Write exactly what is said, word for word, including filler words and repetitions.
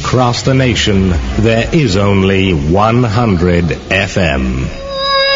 across the nation, there is only one hundred F M.